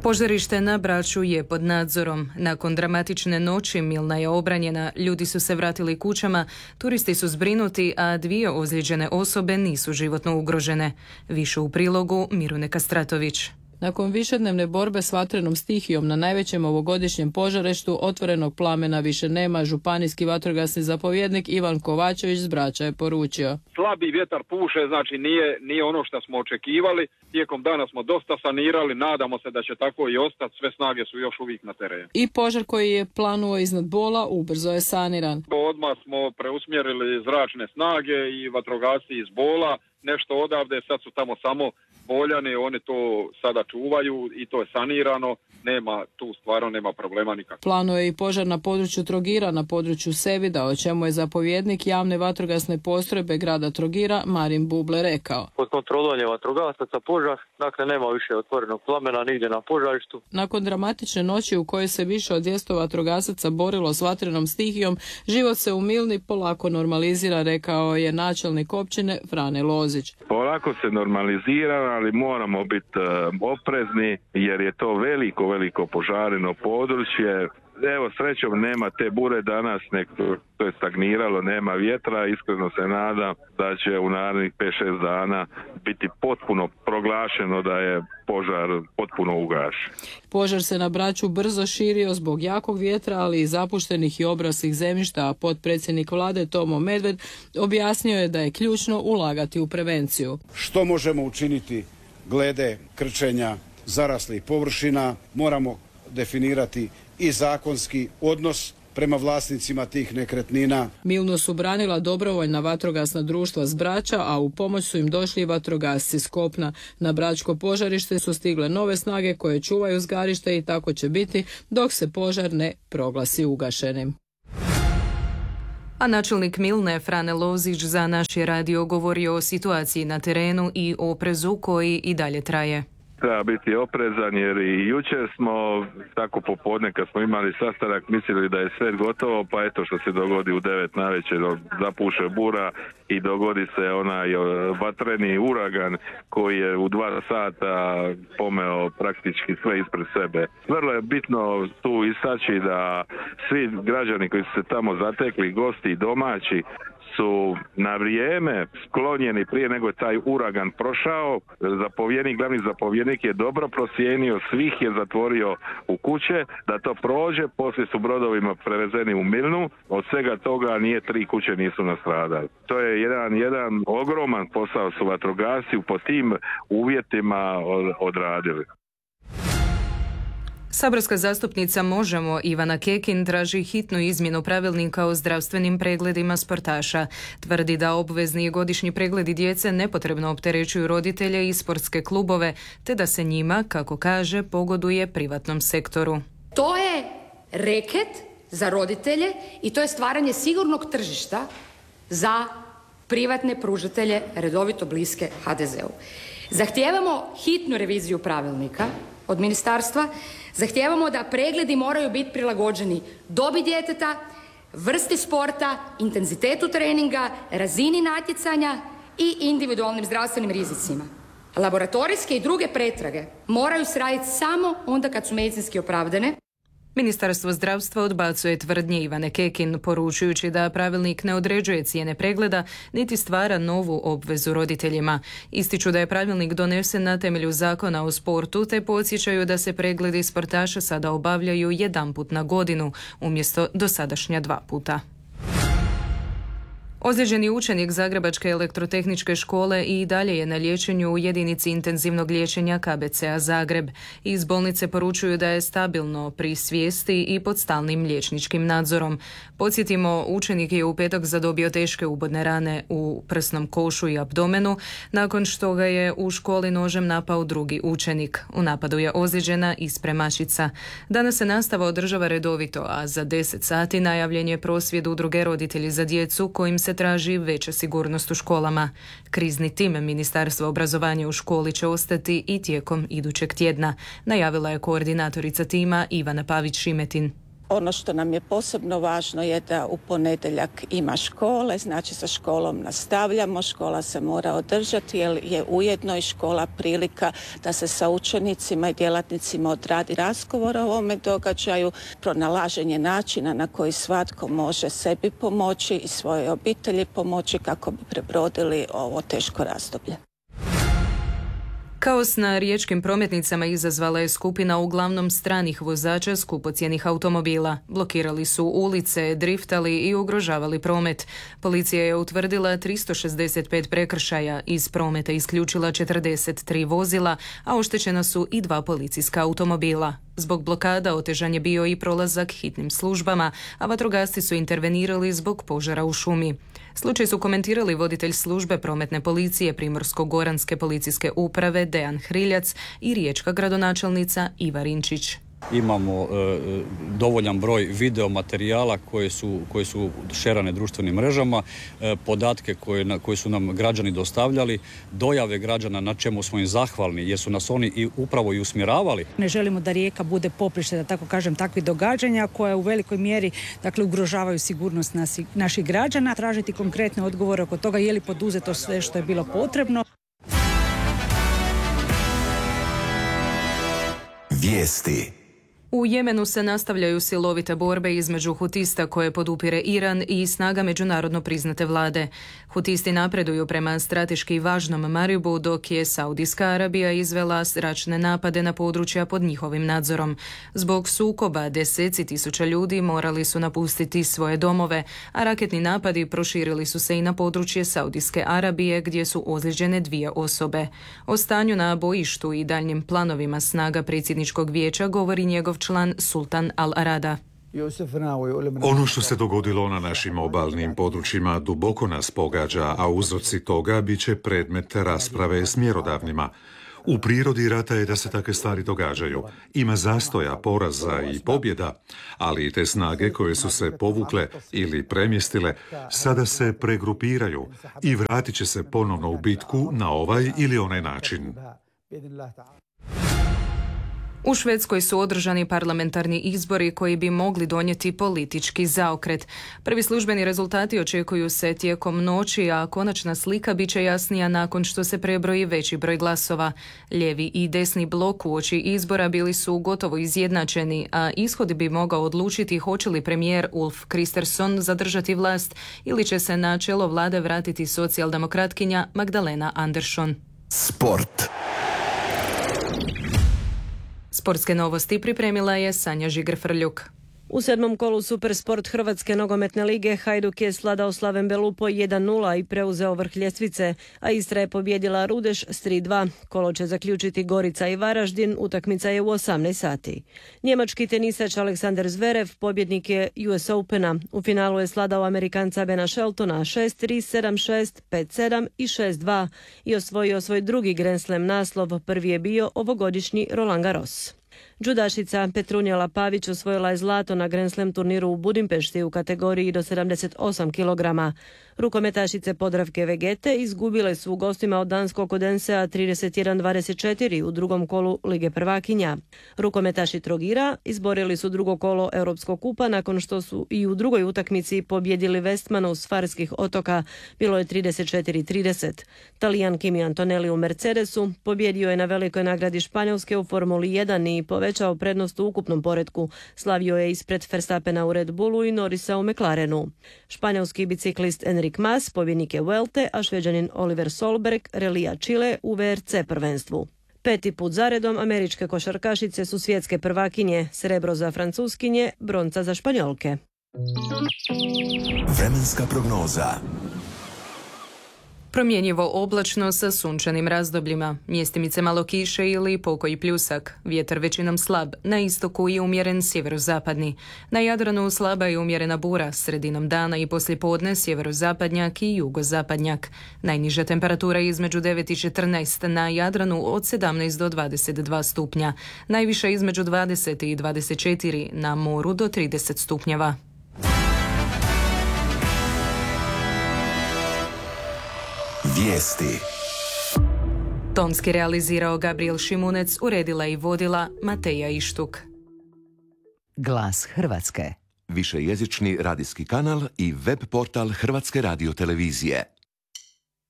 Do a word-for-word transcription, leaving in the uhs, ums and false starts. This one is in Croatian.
Požarište na Braču je pod nadzorom. Nakon dramatične noći Milna je obranjena, ljudi su se vratili kućama, turisti su zbrinuti, a dvije ozlijeđene osobe nisu životno ugrožene. Više u prilogu Mirune Kastratović. Nakon višednevne borbe s vatrenom stihijom na najvećem ovogodišnjem požarištu otvorenog plamena više nema. Županijski vatrogasni zapovjednik Ivan Kovačević s Brača je poručio: slabi vjetar puše, znači nije, nije ono što smo očekivali. Tijekom dana smo dosta sanirali, nadamo se da će tako i ostati, sve snage su još uvijek na terenu. I požar koji je planuo iznad Bola ubrzo je saniran. Odmah smo preusmjerili zračne snage i vatrogasci iz Bola, nešto odavde, sad su tamo samo Boljani, oni to sada čuvaju i to je sanirano, nema tu stvarno nema problema nikakvog. Planuje i požar na području Trogira, na području Sevida, o čemu je zapovjednik javne vatrogasne postrojbe grada Trogira Marin Buble rekao: pod kontrolom je vatrogasaca požar, dakle nema više otvorenog plamena nigdje na požarištu. Nakon dramatične noći u kojoj se više od dvjesto vatrogasaca borilo s vatrenom stihijom, život se u Milni polako normalizira, rekao je načelnik općine Frane Lozić. Polako se normalizira, ali moramo biti uh, oprezni jer je to veliko, veliko požareno područje. Evo, srećom nema te bure danas, nek to je stagniralo, nema vjetra, iskreno se nadam da će u narednih pet šest dana biti potpuno proglašeno da je požar potpuno ugašen. Požar se na Braču brzo širio zbog jakog vjetra, ali i zapuštenih i obraslih zemljišta, a potpredsjednik vlade Tomo Medved objasnio je da je ključno ulagati u prevenciju. Što možemo učiniti glede krčenja zaraslih površina? Moramo definirati i zakonski odnos prema vlasnicima tih nekretnina. Milnu su branila dobrovoljna vatrogasna društva s Brača, a u pomoć su im došli i vatrogasci s kopna. Na bračko požarište su stigle nove snage koje čuvaju zgarište i tako će biti dok se požar ne proglasi ugašenim. A načelnik Milne Frane Lozić za naš je radio govorio o situaciji na terenu i oprezu koji i dalje traje. Treba biti oprezan jer i jučer smo tako popodne kad smo imali sastanak mislili da je sve gotovo, pa eto što se dogodi u devet navečer, zapuše bura i dogodi se onaj vatreni uragan koji je u dva sata pomeo praktički sve ispred sebe. Vrlo je bitno tu istaći da svi građani koji su se tamo zatekli, gosti i domaći, su na vrijeme sklonjeni prije nego je taj uragan prošao. Zapovjednik, glavni zapovjednik je dobro procijenio, svih je zatvorio u kuće, da to prođe, poslije su brodovima prevezeni u Milnu, od svega toga nije tri kuće nisu nastradali. To je jedan, jedan ogroman posao su vatrogasci po tim uvjetima odradili. Saborska zastupnica Možemo Ivana Kekin traži hitnu izmjenu pravilnika o zdravstvenim pregledima sportaša. Tvrdi da obvezni godišnji pregledi djece nepotrebno opterećuju roditelje i sportske klubove, te da se njima, kako kaže, pogoduje privatnom sektoru. To je reket za roditelje i to je stvaranje sigurnog tržišta za privatne pružatelje redovito bliske ha de zeu. Zahtijevamo hitnu reviziju pravilnika od ministarstva. Zahtijevamo da pregledi moraju biti prilagođeni dobi djeteta, vrsti sporta, intenzitetu treninga, razini natjecanja i individualnim zdravstvenim rizicima. Laboratorijske i druge pretrage moraju se raditi samo onda kad su medicinski opravdane. Ministarstvo zdravstva odbacuje tvrdnje Ivane Kekin, poručujući da pravilnik ne određuje cijene pregleda niti stvara novu obvezu roditeljima. Ističu da je pravilnik donesen na temelju zakona o sportu, te podsjećaju da se pregledi sportaša sada obavljaju jedanput na godinu, umjesto dosadašnja dva puta. Ozlijeđeni učenik Zagrebačke elektrotehničke škole i dalje je na liječenju u jedinici intenzivnog liječenja ka be ce a Zagreb. Iz bolnice poručuju da je stabilno pri svijesti i pod stalnim liječničkim nadzorom. Podsjetimo, učenik je u petak zadobio teške ubodne rane u prsnom košu i abdomenu, nakon što ga je u školi nožem napao drugi učenik. U napadu je ozlijeđena i spremačica. Danas se nastava održava redovito, a za deset sati najavljen je prosvjed udruge Roditelji za djecu kojim se traži veća sigurnost u školama. Krizni tim Ministarstva obrazovanja u školi će ostati i tijekom idućeg tjedna, najavila je koordinatorica tima Ivana Pavić-Šimetin. Ono što nam je posebno važno je da u ponedjeljak ima škole, znači sa školom nastavljamo, škola se mora održati jer je ujedno i škola prilika da se sa učenicima i djelatnicima odradi razgovor o ovome događaju, pronalaženje načina na koji svatko može sebi pomoći i svojoj obitelji pomoći kako bi prebrodili ovo teško razdoblje. Kaos na riječkim prometnicama izazvala je skupina uglavnom stranih vozača skupocjenih automobila. Blokirali su ulice, driftali i ugrožavali promet. Policija je utvrdila tristo šezdeset pet prekršaja, iz prometa isključila četrdeset tri vozila, a oštećena su i dva policijska automobila. Zbog blokada otežan je bio i prolazak hitnim službama, a vatrogasci su intervenirali zbog požara u šumi. Slučaj su komentirali voditelj službe prometne policije Primorsko-goranske policijske uprave Dejan Hriljac i riječka gradonačelnica Iva Rinčić. Imamo e, dovoljan broj video materijala koje su, koje su šerane društvenim mrežama, e, podatke koje, na, koje su nam građani dostavljali, dojave građana na čemu smo im zahvalni jer su nas oni i upravo i usmjeravali. Ne želimo da Rijeka bude poprište, da tako kažem, takvih događanja koja u velikoj mjeri dakle, ugrožavaju sigurnost nasi, naših građana. Tražiti konkretne odgovore oko toga je li poduzeto sve što je bilo potrebno. Vijesti. U Jemenu se nastavljaju silovite borbe između hutista koje podupire Iran i snaga međunarodno priznate vlade. Hutisti napreduju prema strateški važnom Maribu, dok je Saudijska Arabija izvela zračne napade na područja pod njihovim nadzorom. Zbog sukoba deseci tisuća ljudi morali su napustiti svoje domove, a raketni napadi proširili su se i na područje Saudijske Arabije gdje su ozlijeđene dvije osobe. O stanju na bojištu i daljnjim planovima snaga predsjedničkog vijeća govori njegov član Sultan Al-Arada. Ono što se dogodilo na našim obalnim područjima duboko nas pogađa, a uzroci toga bit će predmet rasprave s mjerodavnima. U prirodi rata je da se takve stvari događaju. Ima zastoja, poraza i pobjeda, ali i te snage koje su se povukle ili premjestile sada se pregrupiraju i vratit će se ponovno u bitku na ovaj ili onaj način. U Švedskoj su održani parlamentarni izbori koji bi mogli donijeti politički zaokret. Prvi službeni rezultati očekuju se tijekom noći, a konačna slika bit će jasnija nakon što se prebroji veći broj glasova. Lijevi i desni blok uoči izbora bili su gotovo izjednačeni, a ishod bi mogao odlučiti hoće li premijer Ulf Kristersson zadržati vlast ili će se na čelo vlade vratiti socijaldemokratkinja Magdalena Andersson. Sport. Sportske novosti pripremila je Sanja Žiger-Frljuk. U sedmom kolu Supersport Hrvatske nogometne lige Hajduk je sladao Slaven Belupo jedan nula i preuzeo vrh ljestvice, a Istra je pobjedila Rudeš s tri dva. Kolo će zaključiti Gorica i Varaždin, utakmica je u osamnaest sati. Njemački tenisač Aleksander Zverev pobjednik je U S Opena. U finalu je sladao Amerikanca Bena Sheltona šest tri, sedam šest, pet sedam i šest dva i osvojio svoj drugi Grand Slam naslov, prvi je bio ovogodišnji Roland Garros. Džudašica Petrunjela Pavić osvojila je zlato na Grand Slam turniru u Budimpešti u kategoriji do sedamdeset osam kilograma. Rukometašice Podravke Vegete izgubile su u gostima od danskog Odensea trideset jedan dvadeset četiri u drugom kolu Lige prvakinja. Rukometaši Trogira izborili su drugo kolo Europskog kupa nakon što su i u drugoj utakmici pobjedili Westmanu s Farskih otoka. Bilo je trideset četiri trideset. Talijan Kimi Antonelli u Mercedesu pobjedio je na velikoj nagradi Španjolske u Formuli jedan i povećao prednost u ukupnom poretku. Slavio je ispred Verstappena u Red Bullu i Norrisa u McLarenu. Španjolski biciklist Enric Mas pobjednik je Vuelte, a Šveđanin Oliver Solberg relija Chile u V R C prvenstvu. Peti put zaredom američke košarkašice su svjetske prvakinje, srebro za Francuskinje, bronca za Španjolke. Vremenska prognoza. Promjenjivo oblačno sa sunčanim razdobljima, mjestimice malo kiše ili pokoji pljusak, vjetar većinom slab, na istoku i umjeren sjeverozapadni. Na Jadranu slaba i umjerena bura, sredinom dana i poslijepodne sjeverozapadnjak i jugozapadnjak. Najniža temperatura između devet i četrnaest, na Jadranu od sedamnaest do dvadeset dva stupnja, najviša između dvadeset i dvadeset četiri, na moru do trideset stupnjeva. Vijesti. Tonski realizirao Gabriel Šimunec, uredila i vodila Mateja Ištuk. Glas Hrvatske. Višejezični radijski kanal i web portal Hrvatske radiotelevizije.